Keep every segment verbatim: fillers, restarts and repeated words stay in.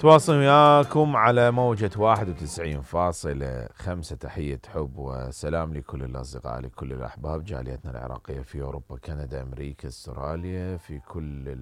تواصل وياكم على موجة واحد وتسعين فاصلة خمسة. تحية حب وسلام لكل الأصدقاء، لكل الأحباب، جاليتنا العراقية في أوروبا، كندا، أمريكا، استراليا، في كل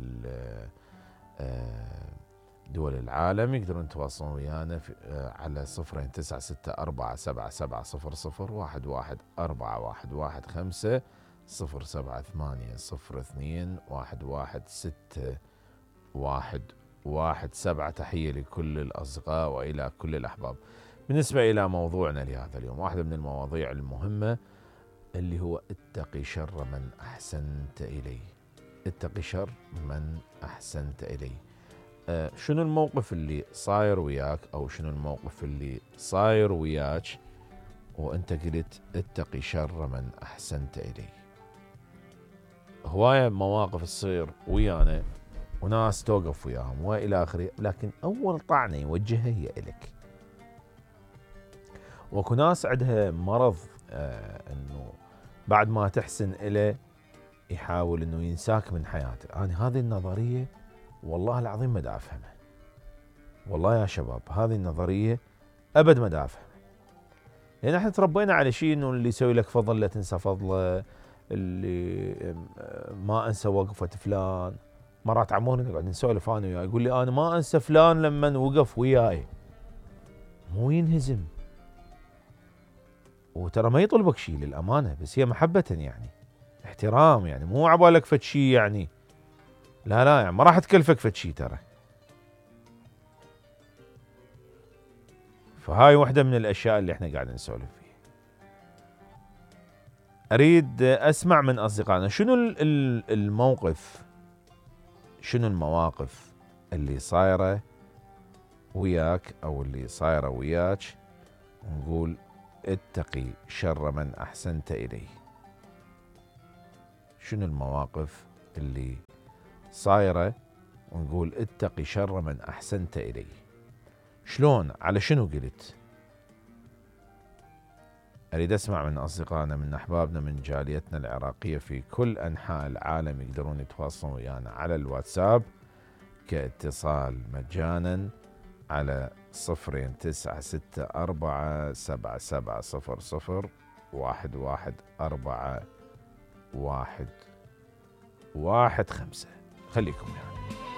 دول العالم. يقدرون يتواصلون ويانا على صفرين تسعة ستة أربعة سبعة سبعة صفر صفر واحد واحد أربعة واحد واحد خمسة صفر سبعة ثمانية صفر اثنين واحد واحد ستة واحد واحد سبعة. تحية لكل الأصدقاء وإلى كل الأحباب. بالنسبة إلى موضوعنا لهذا اليوم، واحدة من المواضيع المهمة اللي هو اتقي شر من أحسنت إليه. اتقي شر من أحسنت إليه. أه شنو الموقف اللي صاير وياك، أو شنو الموقف اللي صاير وياك وأنت قلت اتقي شر من أحسنت إليه؟ هواية مواقف تصير ويانا وناس توقف وياهم وإلى آخره، لكن أول طعنة يوجهها هي إلك. وكو ناس عندها مرض آه أنه بعد ما تحسن إله يحاول أنه ينساك من حياته. أنا هذه النظرية والله العظيم ما دا أفهمها. والله يا شباب هذه النظرية أبد ما دا أفهمها، لأن احنا تربينا على شيء أنه اللي يسوي لك فضل لا تنسى فضله، اللي ما أنسى وقفة فلان. مرات عموني قاعد نسولف انا وياه، يقول لي انا ما انسى فلان لما وقف وياي. مو ينهزم، وترى ما يطلبك شيء للامانه، بس هي محبه يعني، احترام يعني، مو عبالك فد شيء يعني. لا لا يعني ما راح تكلفك فد شيء ترى. فهاي واحده من الاشياء اللي احنا قاعدين نسولف فيها. اريد اسمع من اصدقائنا شنو الموقف، شنو المواقف اللي صايره وياك او اللي صايره وياك ونقول اتقي شر من أحسنت إليه. شنو المواقف اللي صايرة ونقول اتقي شر من أحسنت إليه؟ شلون؟ على شنو قلت؟ أريد أسمع من أصدقائنا، من أحبابنا، من جاليتنا العراقية في كل أنحاء العالم. يقدرون يتواصلون ويانا على الواتساب كاتصال مجانا على صفرين تسعة ستة أربعة سبعة سبعة صفر صفر واحد واحد أربعة واحد واحد خمسة. خليكم يعني.